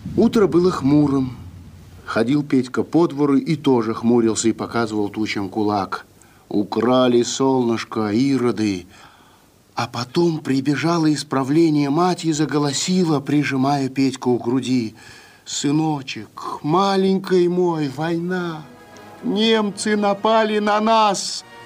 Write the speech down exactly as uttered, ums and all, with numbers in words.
Утро было хмурым. Ходил Петька по двору и тоже хмурился и показывал тучам кулак. Украли солнышко ироды. А потом прибежала из правления мать и заголосила, прижимая Петьку к груди. Сыночек, маленький мой, война. Немцы напали на нас.